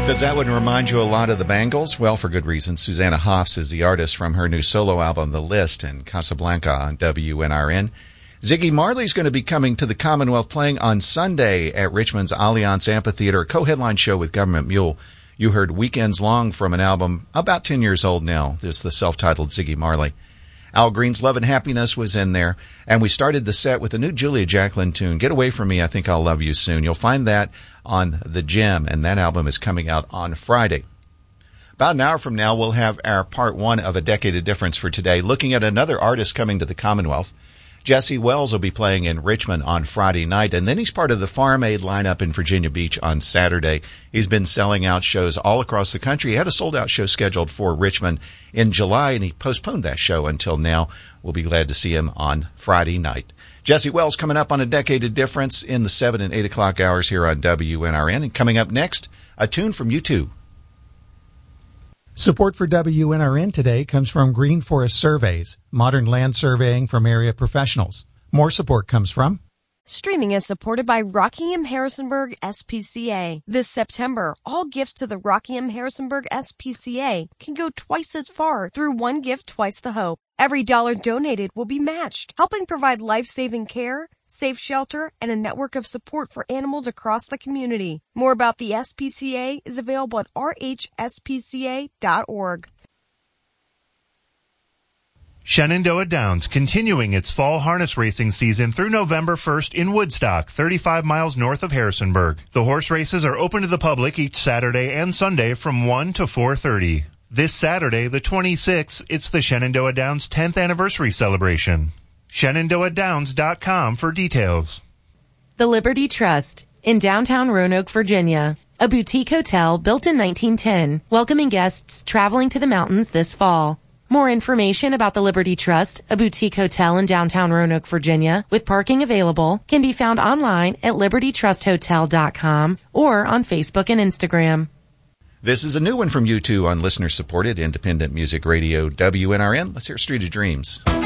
Does that one remind you a lot of the Bangles? Well, for good reason. Susanna Hoffs is the artist from her new solo album, The List, and Casablanca on WNRN. Ziggy Marley's going to be coming to the Commonwealth playing on Sunday at Richmond's Allianz Amphitheater, a co-headline show with Government Mule. You heard Weekends Long from an album about 10 years old now. It's the self-titled Ziggy Marley. Al Green's Love and Happiness was in there, and we started the set with a new Julia Jacklin tune, Get Away From Me, I Think I'll Love You Soon. You'll find that on The Gem, and that album is coming out on Friday. About an hour from now, we'll have our part one of A Decade of Difference for today, looking at another artist coming to the Commonwealth. Jesse Wells will be playing in Richmond on Friday night, and then he's part of the Farm Aid lineup in Virginia Beach on Saturday. He's been selling out shows all across the country. He had a sold-out show scheduled for Richmond in July, and he postponed that show until now. We'll be glad to see him on Friday night. Jesse Wells coming up on A Decade of Difference in the 7 and 8 o'clock hours here on WNRN. And coming up next, a tune from U2. Support for WNRN today comes from Green Forest Surveys, modern land surveying from area professionals. More support comes from Streaming is supported by Rockingham Harrisonburg SPCA. This September, all gifts to the Rockingham Harrisonburg SPCA can go twice as far through One Gift, Twice the Hope. Every dollar donated will be matched, helping provide life-saving care, safe shelter, and a network of support for animals across the community. More about the SPCA is available at rhspca.org. Shenandoah Downs continuing its fall harness racing season through November 1st in Woodstock, 35 miles north of Harrisonburg. The horse races are open to the public each Saturday and Sunday from 1 to 4:30. This Saturday, the 26th, it's the Shenandoah Downs 10th anniversary celebration. ShenandoahDowns.com for details. The Liberty Trust in downtown Roanoke, Virginia. A boutique hotel built in 1910, welcoming guests traveling to the mountains this fall. More information about the Liberty Trust, a boutique hotel in downtown Roanoke, Virginia, with parking available, can be found online at libertytrusthotel.com or on Facebook and Instagram. This is a new one from U2 on listener-supported independent music radio WNRN. Let's hear Street of Dreams.